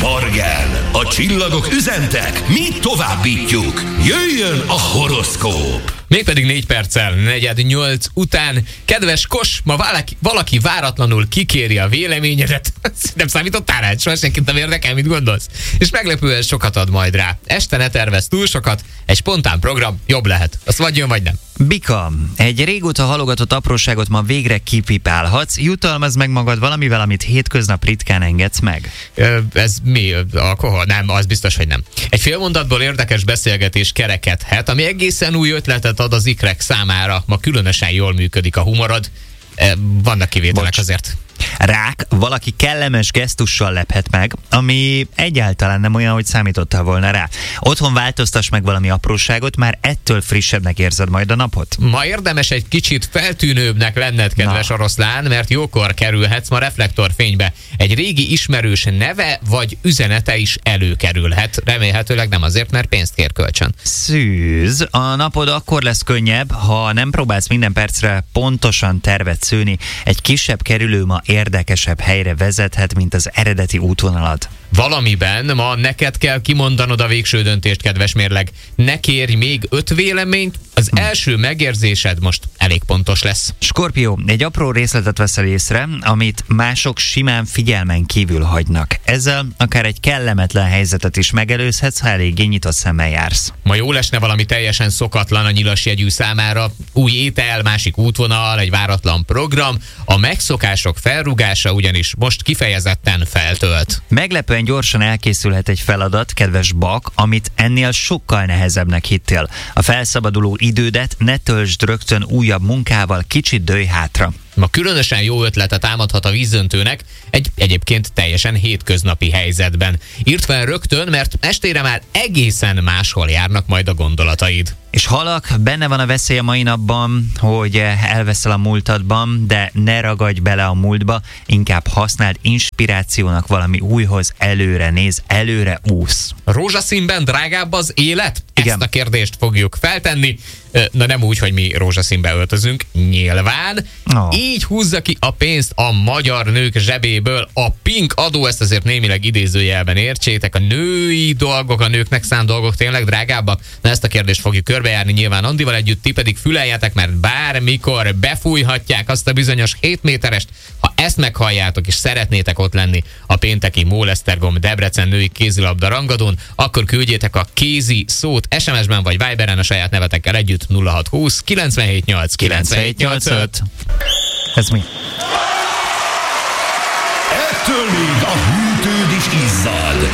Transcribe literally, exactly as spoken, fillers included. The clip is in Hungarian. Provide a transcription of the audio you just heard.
Morgen, a csillagok üzentek, mi továbbítjuk. Jöjjön a horoszkóp! Mégpedig négy perccel, negyed nyolc után. Kedves Kos, ma valaki, valaki váratlanul kikéri a véleményedet. Nem számítottál rá, soha senkit nem érdekel, mit gondolsz. És meglepően sokat ad majd rá. Este ne tervez túl sokat, egy spontán program jobb lehet. Az vagy jön, vagy nem. Bika, egy régóta halogatott apróságot ma végre kipipálhatsz, jutalmazd meg magad valamivel, amit hétköznap ritkán engedsz meg. Ö, ez mi? Alkohol? Nem, az biztos, hogy nem. Egy fél mondatból érdekes beszélgetés kerekedhet, ami egészen új ötletet ad az ikrek számára. Ma különösen jól működik a humorod. Vannak kivételek Bocs. azért. Rák, valaki kellemes gesztussal lephet meg, ami egyáltalán nem olyan, hogy számítottál volna rá. Otthon változtass meg valami apróságot, már ettől frissebbnek érzed majd a napot. Ma érdemes egy kicsit feltűnőbbnek lenned, kedves Na. oroszlán, mert jókor kerülhetsz ma reflektorfénybe. Egy régi ismerős neve vagy üzenete is előkerülhet. Remélhetőleg nem azért, mert pénzt kér kölcsön. Szűz, a napod akkor lesz könnyebb, ha nem próbálsz minden percre pontosan tervet szőni. Egy kisebb kerülő ma érdekesebb helyre vezethet, mint az eredeti útvonalad. Valamiben ma neked kell kimondanod a végső döntést, kedves mérleg. Ne kérj még öt véleményt, az hm. első megérzésed most elég pontos lesz. Skorpió, egy apró részletet veszel észre, amit mások simán figyelmen kívül hagynak. Ezzel akár egy kellemetlen helyzetet is megelőzhetsz, ha eléggé nyitott szemmel jársz. Ma jól esne valami teljesen szokatlan a nyilas jegyű számára. Új étel, másik útvonal, egy váratlan program. A megszokások felrúgása ugyanis most kifejezetten feltölt. Meglepően gyorsan elkészülhet egy feladat, kedves Bak, amit ennél sokkal nehezebbnek hittél. A felszabaduló idődet ne töltsd rögtön újabb munkával, kicsit dőj hátra. Ma különösen jó ötletet támadhat a vízdöntőnek egy egyébként teljesen hétköznapi helyzetben. Írd fel rögtön, mert estére már egészen máshol járnak majd a gondolataid. És halak, benne van a veszély a mai napban, hogy elveszel a múltadban, de ne ragadj bele a múltba, inkább használd inspirációnak valami újhoz, előre néz, előre úsz. Rózsaszínben drágább az élet? Igen. Ezt a kérdést fogjuk feltenni. Na nem úgy, hogy mi rózsaszínbe öltözünk, nyilván. Oh. Így húzza ki a pénzt a magyar nők zsebéből a pink adó, ezt azért némileg idézőjelben értsétek. A női dolgok, a nőknek szánt dolgok tényleg drágábbak? Na ezt a kérdést fogjuk körbejárni nyilván Andival együtt, ti pedig füleljetek, mert bármikor befújhatják azt a bizonyos hét méterest. Ha ezt meghalljátok és szeretnétek ott lenni a pénteki Mólesztergom Debrecen női kézilabda rangadón, akkor küldjétek a kézi szót es em es-ben vagy Viberen a saját nevetekkel együtt nulla hat húsz kilencvenhét nyolc kilencvenhét nyolcvanöt. Ez mi? Ettől még a hűtőd is izzad.